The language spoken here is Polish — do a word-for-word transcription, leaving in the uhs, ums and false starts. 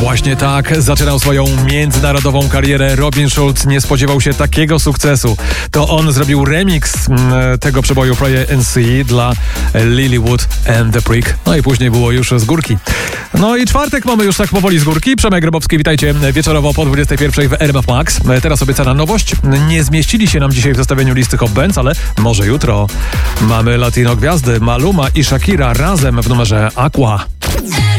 Właśnie tak zaczynał swoją międzynarodową karierę Robin Schulz. Nie spodziewał się takiego sukcesu. To on zrobił remix m, tego przeboju Play N C dla Lilywood and the Prick. No i później było już z górki. No i czwartek mamy już tak powoli z górki. Przemek Grabowski, witajcie wieczorowo po dwudziestej pierwszej w R M F Max. Teraz obiecana nowość. Nie zmieścili się nam dzisiaj w zestawieniu listy Hot Bands, ale może jutro. Mamy latino gwiazdy Maluma i Shakira razem w numerze Aqua.